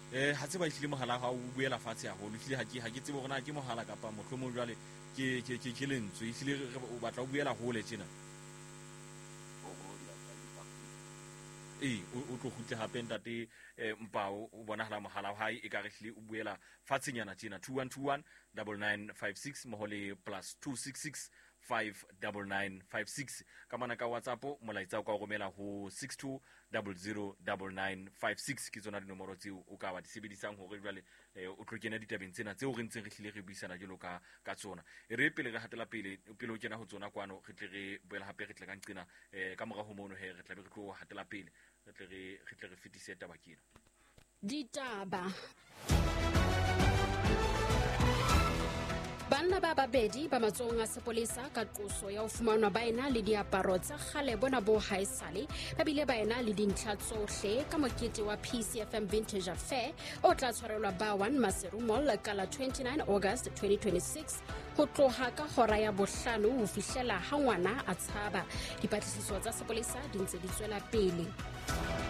ha tse ba itlile mohala ha o buela fatshe haholo itlile ha ke tsebe gona ke mohala kapa mohlomong jwale ke lentswe itlile o batla o buela hole tjena o tlo gutse hape ntate Mpao o bona hala mohala wa hae e ka re hlile o buela fatshenyana tjena 2121 9956 mohole +266 59956 ka mana ka WhatsApp molaetsa o ka romela ho 62009956 ke tsona dinomoro tseo o ka ba di sebedisang hore jwale o tlo kena ditabeng tsena tseo re ntseng re hlile re buisana jalo ka tsona re pele re hatela pele o kena ho tsona kwano re tle re boela hape re tle ka nqina ka mora ho mono he re tla be re tlo hatela pele re tle re fetise tabakina ditaba. Banna ba babedi ba matsohong a sepolesa ka qoso ya ho fumanwa ba ena le diaparo tsa kgale bona bo haesale ba bile ba ena le dintlha tsohle ka mokete wa PCFM Vintage Affair o tla tshwarelwa Bawan Maseru Mall ka la 29 August 2026 ho tloha ka hora ya bohlano ho fihlela ha ngwana a tshaba. Dipatlisiso tsa sepolesa di ntse di tswela pele.